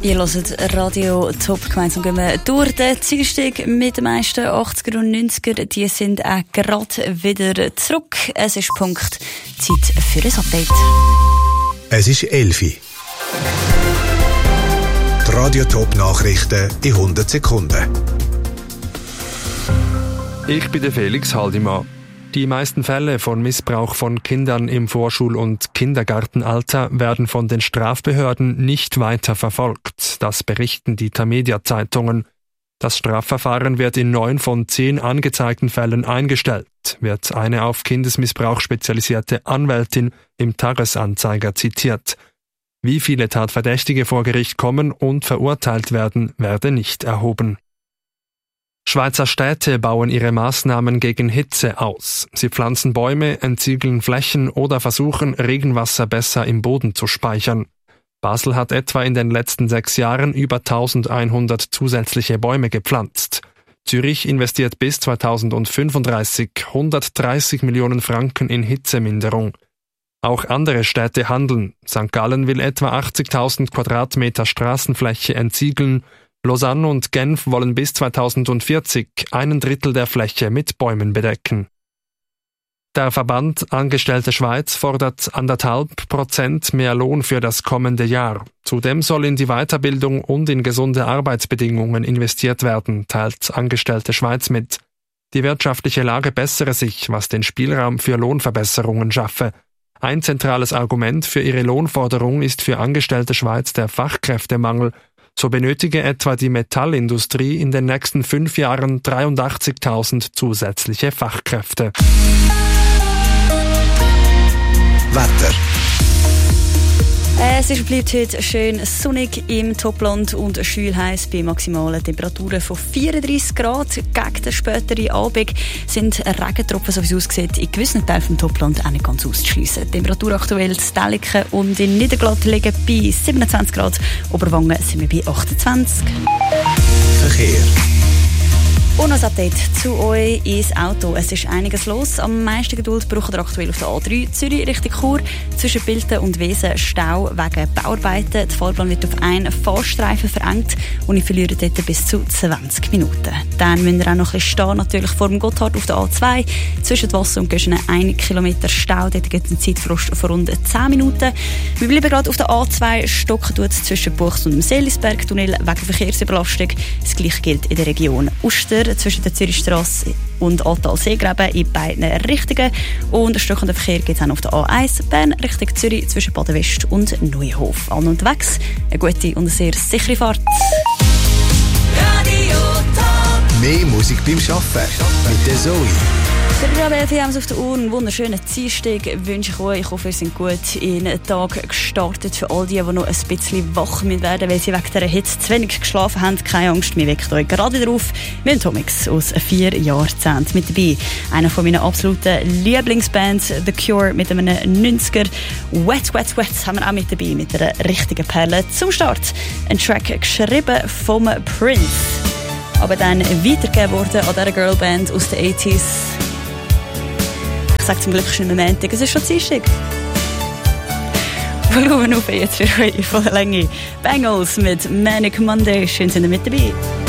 Ihr hört Radio Top. Gemeinsam gehen wir durch den Dienstag mit den meisten 80er und 90er. Die sind auch gerade wieder zurück. Es ist Punkt. Zeit für ein Update. Es ist 11 Uhr. Die Radio Top Nachrichten in 100 Sekunden. Ich bin der Felix Haldimann. Die meisten Fälle von Missbrauch von Kindern im Vorschul- und Kindergartenalter werden von den Strafbehörden nicht weiter verfolgt. Das berichten die Tamedia-Zeitungen. Das Strafverfahren wird in 9 von 10 angezeigten Fällen eingestellt, wird eine auf Kindesmissbrauch spezialisierte Anwältin im Tagesanzeiger zitiert. Wie viele Tatverdächtige vor Gericht kommen und verurteilt werden, werde nicht erhoben. Schweizer Städte bauen ihre Maßnahmen gegen Hitze aus. Sie pflanzen Bäume, entsiegeln Flächen oder versuchen, Regenwasser besser im Boden zu speichern. Basel hat etwa in den letzten 6 Jahren über 1100 zusätzliche Bäume gepflanzt. Zürich investiert bis 2035 130 Millionen Franken in Hitzeminderung. Auch andere Städte handeln. St. Gallen will etwa 80.000 Quadratmeter Straßenfläche entsiegeln. Lausanne und Genf wollen bis 2040 1/3 der Fläche mit Bäumen bedecken. Der Verband Angestellte Schweiz fordert 1,5% mehr Lohn für das kommende Jahr. Zudem soll in die Weiterbildung und in gesunde Arbeitsbedingungen investiert werden, teilt Angestellte Schweiz mit. Die wirtschaftliche Lage bessere sich, was den Spielraum für Lohnverbesserungen schaffe. Ein zentrales Argument für ihre Lohnforderung ist für Angestellte Schweiz der Fachkräftemangel. So benötige etwa die Metallindustrie in den nächsten 5 Jahren 83.000 zusätzliche Fachkräfte. Wetter. Es bleibt heute schön sonnig im Topland und schwül heiß bei maximalen Temperaturen von 34 Grad. Gegen den späteren Abend sind Regentropfen, so wie es aussieht, in gewissen Teilen des Topland auch nicht ganz auszuschliessen. Die Temperatur aktuell in Stelliken und in Niederglatt liegen bei 27 Grad. Oberwangen sind wir bei 28. Verkehr. Und noch ein Update zu euch ins Auto. Es ist einiges los. Am meisten Geduld braucht ihr aktuell auf der A3 Zürich Richtung Chur. Zwischen Bilten und Wesen Stau wegen Bauarbeiten. Die Fahrbahn wird auf einen Fahrstreifen verengt und ich verliere dort bis zu 20 Minuten. Dann müsst ihr auch noch ein bisschen stehen, natürlich vor dem Gotthard auf der A2. Zwischen Wasser und Göschen 1 Kilometer Stau. Dort gibt es einen Zeitfrost von rund 10 Minuten. Wir bleiben gerade auf der A2. Stocken tut es zwischen Buchs und dem Seelisberg-Tunnel wegen Verkehrsüberlastung. Das Gleiche gilt in der Region Uster zwischen der Zürichstrasse und Atal-Seegräben in beiden Richtungen. Und stockenden Verkehr gibt es auch auf der A1 Bern Richtung Zürich zwischen Baden-West und Neuhof. Allen unterwegs eine gute und eine sehr sichere Fahrt. Radio Top. Mehr Musik beim Arbeiten mit der Zoe. Wir haben es auf der Uhr. Einen wunderschönen Dienstag wünsche ich euch. Ich hoffe, ihr seid gut in den Tag gestartet. Für all die noch ein bisschen wach werden, weil sie wegen dieser Hitze zu wenig geschlafen haben, keine Angst, wir wecken euch gerade wieder auf. Wir haben Tomix aus 4 Jahrzehnten mit dabei. Einer von meinen absoluten Lieblingsbands, The Cure, mit einem 90er. Wet, Wet, Wet haben wir auch mit dabei, mit einer richtigen Perle. Zum Start ein Track geschrieben vom Prince, aber dann weitergegeben worden an dieser Girlband aus den 80s. Ich sage zum Glück schon Montag, es ist schon Dienstag. Volumen auf jetzt für euch volle Länge. Bangles mit Manic Monday, schön sind ihr mit dabei.